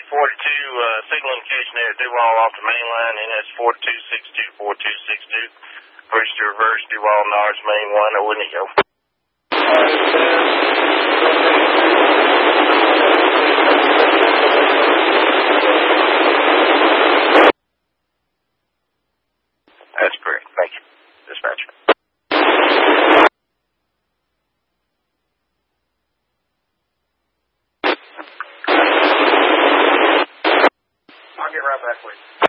signal indication there at Duval off the main line, NS 4262. Push to reverse, Duval Norris, main 1, wouldn't it go? That's correct. Thank you, dispatcher. I'll get right back with you.